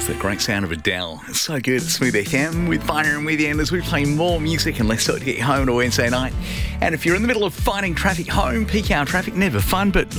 the great sound of Adele. It's so good at Smooth FM with Byron and with you, and as we play more music and let's start to get you home on a Wednesday night. And if you're in the middle of fighting traffic home, peak hour traffic, never fun, but